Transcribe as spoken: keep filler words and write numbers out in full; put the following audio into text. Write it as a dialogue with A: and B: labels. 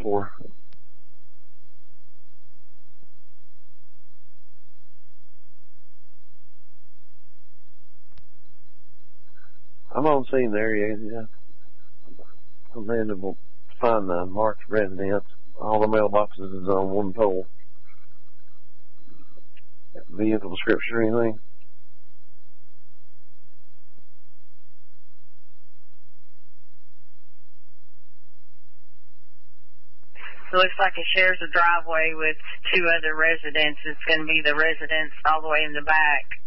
A: for. I'm on scene there, yeah. yeah. I'm able to find the marked residence. All the mailboxes is on one pole. Vehicle description or anything?
B: It looks like it shares a driveway with two other residences. It's going to be the residence all the way in the back.